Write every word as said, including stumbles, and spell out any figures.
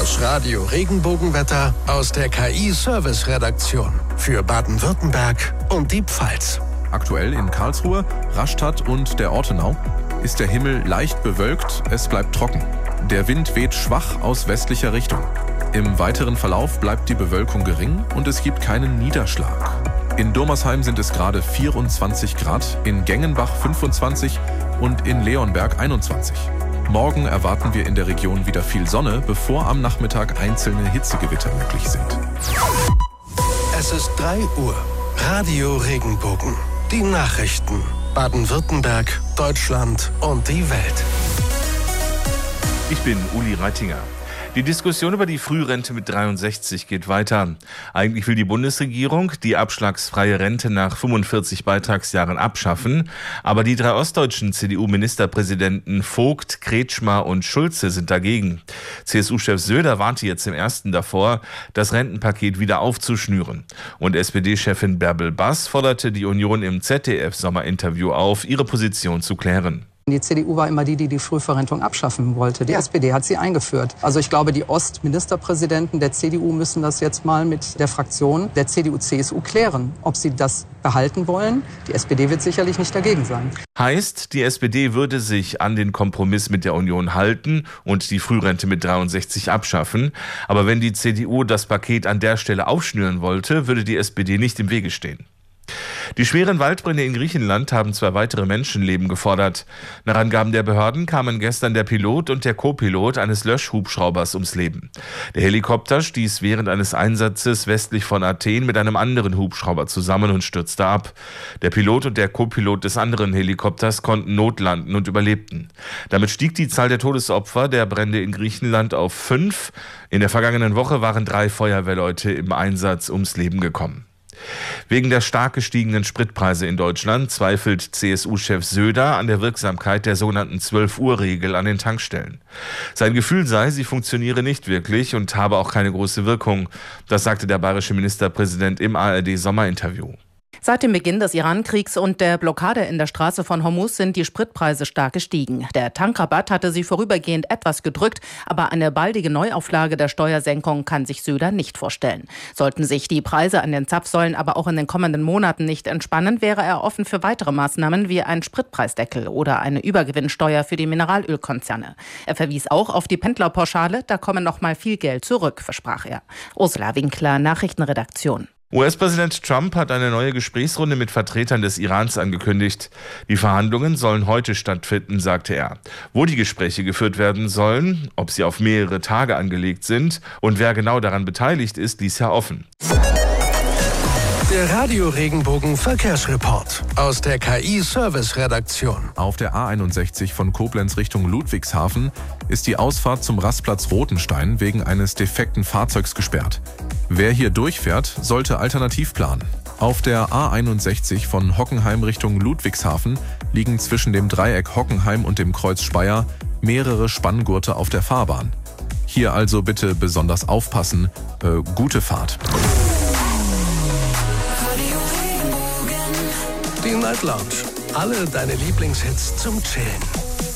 Das Radio Regenbogenwetter aus der K I-Service-Redaktion für Baden-Württemberg und die Pfalz. Aktuell in Karlsruhe, Rastatt und der Ortenau ist der Himmel leicht bewölkt, es bleibt trocken. Der Wind weht schwach aus westlicher Richtung. Im weiteren Verlauf bleibt die Bewölkung gering und es gibt keinen Niederschlag. In Durmersheim sind es gerade vierundzwanzig Grad, in Gengenbach fünfundzwanzig und in Leonberg einundzwanzig. Morgen erwarten wir in der Region wieder viel Sonne, bevor am Nachmittag einzelne Hitzegewitter möglich sind. Es ist drei Uhr. Radio Regenbogen. Die Nachrichten. Baden-Württemberg, Deutschland und die Welt. Ich bin Uli Reitinger. Die Diskussion über die Frührente mit dreiundsechzig geht weiter. Eigentlich will die Bundesregierung die abschlagsfreie Rente nach fünfundvierzig Beitragsjahren abschaffen. Aber die drei ostdeutschen C D U-Ministerpräsidenten Vogt, Kretschmer und Schulze sind dagegen. C S U-Chef Söder warnte jetzt im ersten davor, das Rentenpaket wieder aufzuschnüren. Und S P D-Chefin Bärbel Bass forderte die Union im Z D F-Sommerinterview auf, ihre Position zu klären. Die C D U war immer die, die die Frühverrentung abschaffen wollte. Die ja. S P D hat sie eingeführt. Also ich glaube, die Ostministerpräsidenten der C D U müssen das jetzt mal mit der Fraktion der C D U-C S U klären, ob sie das behalten wollen. Die S P D wird sicherlich nicht dagegen sein. Heißt, die S P D würde sich an den Kompromiss mit der Union halten und die Frührente mit dreiundsechzig abschaffen. Aber wenn die C D U das Paket an der Stelle aufschnüren wollte, würde die S P D nicht im Wege stehen. Die schweren Waldbrände in Griechenland haben zwei weitere Menschenleben gefordert. Nach Angaben der Behörden kamen gestern der Pilot und der Co-Pilot eines Löschhubschraubers ums Leben. Der Helikopter stieß während eines Einsatzes westlich von Athen mit einem anderen Hubschrauber zusammen und stürzte ab. Der Pilot und der Co-Pilot des anderen Helikopters konnten notlanden und überlebten. Damit stieg die Zahl der Todesopfer der Brände in Griechenland auf fünf. In der vergangenen Woche waren drei Feuerwehrleute im Einsatz ums Leben gekommen. Wegen der stark gestiegenen Spritpreise in Deutschland zweifelt C S U-Chef Söder an der Wirksamkeit der sogenannten zwölf-Uhr-Regel an den Tankstellen. Sein Gefühl sei, sie funktioniere nicht wirklich und habe auch keine große Wirkung. Das sagte der bayerische Ministerpräsident im A R D-Sommerinterview. Seit dem Beginn des Iran-Kriegs und der Blockade in der Straße von Hormuz sind die Spritpreise stark gestiegen. Der Tankrabatt hatte sie vorübergehend etwas gedrückt, aber eine baldige Neuauflage der Steuersenkung kann sich Söder nicht vorstellen. Sollten sich die Preise an den Zapfsäulen aber auch in den kommenden Monaten nicht entspannen, wäre er offen für weitere Maßnahmen wie einen Spritpreisdeckel oder eine Übergewinnsteuer für die Mineralölkonzerne. Er verwies auch auf die Pendlerpauschale, da komme noch mal viel Geld zurück, versprach er. Ursula Winkler, Nachrichtenredaktion. U S-Präsident Trump hat eine neue Gesprächsrunde mit Vertretern des Irans angekündigt. Die Verhandlungen sollen heute stattfinden, sagte er. Wo die Gespräche geführt werden sollen, ob sie auf mehrere Tage angelegt sind und wer genau daran beteiligt ist, ließ er offen. Der Radio Regenbogen Verkehrsreport aus der K I-Service-Redaktion. Auf der A einundsechzig von Koblenz Richtung Ludwigshafen ist die Ausfahrt zum Rastplatz Rotenstein wegen eines defekten Fahrzeugs gesperrt. Wer hier durchfährt, sollte alternativ planen. Auf der A einundsechzig von Hockenheim Richtung Ludwigshafen liegen zwischen dem Dreieck Hockenheim und dem Kreuz Speyer mehrere Spanngurte auf der Fahrbahn. Hier also bitte besonders aufpassen. Äh, gute Fahrt. Die Night Lounge. Alle deine Lieblingshits zum Chillen.